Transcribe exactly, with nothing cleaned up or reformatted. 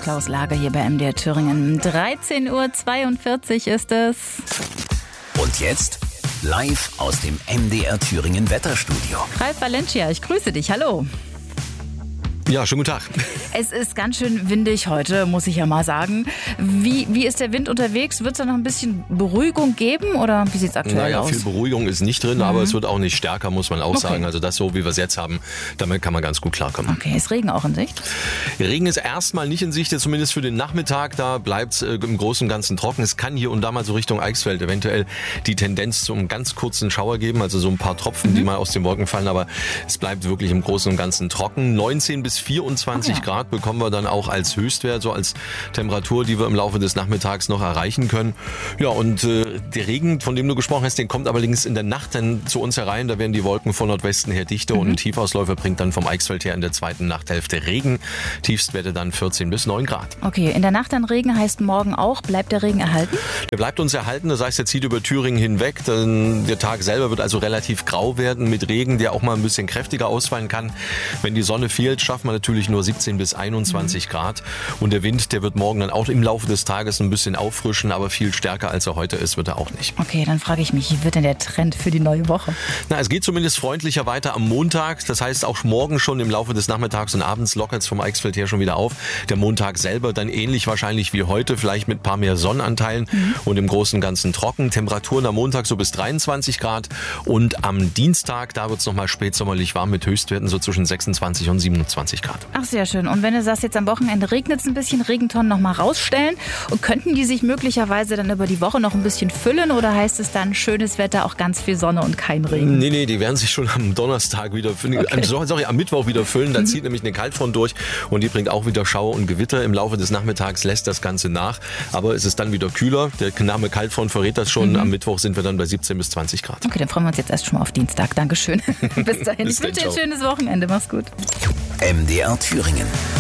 Klaus Lage hier bei M D R Thüringen. dreizehn Uhr zweiundvierzig ist es. Und jetzt live aus dem M D R Thüringen Wetterstudio. Ralf Valencia, ich grüße dich. Hallo. Ja, schönen guten Tag. Es ist ganz schön windig heute, muss ich ja mal sagen. Wie, wie ist der Wind unterwegs? Wird es da noch ein bisschen Beruhigung geben oder wie sieht es aktuell naja, aus? Viel Beruhigung ist nicht drin, mhm. aber es wird auch nicht stärker, muss man auch okay. sagen. Also das so, wie wir es jetzt haben, damit kann man ganz gut klarkommen. Okay, ist Regen auch in Sicht? Regen ist erstmal nicht in Sicht, zumindest für den Nachmittag. Da bleibt es äh, im Großen und Ganzen trocken. Es kann hier und da mal so Richtung Eichsfeld eventuell die Tendenz zu einem ganz kurzen Schauer geben, also so ein paar Tropfen, mhm. die mal aus den Wolken fallen. Aber es bleibt wirklich im Großen und Ganzen trocken. neunzehn bis vierundzwanzig oh ja. Grad bekommen wir dann auch als Höchstwert, so als Temperatur, die wir im Laufe des Nachmittags noch erreichen können. Ja, und äh, der Regen, von dem du gesprochen hast, den kommt aber allerdings in der Nacht dann zu uns herein. Da werden die Wolken von Nordwesten her dichter mhm. und ein Tiefausläufer bringt dann vom Eichsfeld her in der zweiten Nachthälfte Regen. Tiefstwerte dann vierzehn bis neun Grad. Okay, in der Nacht dann Regen heißt morgen auch. Bleibt der Regen erhalten? Der bleibt uns erhalten, das heißt, er zieht über Thüringen hinweg. Dann der Tag selber wird also relativ grau werden mit Regen, der auch mal ein bisschen kräftiger ausfallen kann. Wenn die Sonne fehlt, schafft man natürlich nur siebzehn bis einundzwanzig Grad. Und der Wind, der wird morgen dann auch im Laufe des Tages ein bisschen auffrischen, aber viel stärker als er heute ist, wird er auch nicht. Okay, dann frage ich mich, wie wird denn der Trend für die neue Woche? Na, es geht zumindest freundlicher weiter am Montag. Das heißt, auch morgen schon im Laufe des Nachmittags und abends lockert es vom Eichsfeld her schon wieder auf. Der Montag selber dann ähnlich wahrscheinlich wie heute, vielleicht mit ein paar mehr Sonnenanteilen mhm. und im Großen und Ganzen trocken. Temperaturen am Montag so bis dreiundzwanzig Grad und am Dienstag, da wird es nochmal spätsommerlich warm mit Höchstwerten so zwischen sechsundzwanzig und siebenundzwanzig Grad. Ach, sehr schön. Und wenn du sagst, jetzt am Wochenende regnet es ein bisschen, Regentonnen noch mal rausstellen. Und könnten die sich möglicherweise dann über die Woche noch ein bisschen füllen oder heißt es dann schönes Wetter, auch ganz viel Sonne und kein Regen? Nee, nee, die werden sich schon am Donnerstag wieder füllen, okay. sorry, am Mittwoch wieder füllen. Dann mhm. zieht nämlich eine Kaltfront durch und die bringt auch wieder Schauer und Gewitter. Im Laufe des Nachmittags lässt das Ganze nach. Aber es ist dann wieder kühler. Der Name Kaltfront verrät das schon. Mhm. Am Mittwoch sind wir dann bei siebzehn bis zwanzig Grad. Okay, dann freuen wir uns jetzt erst schon mal auf Dienstag. Dankeschön. Bis dahin. Bis ich wünsche dir ein schönes Wochenende. Mach's gut. M D R Thüringen.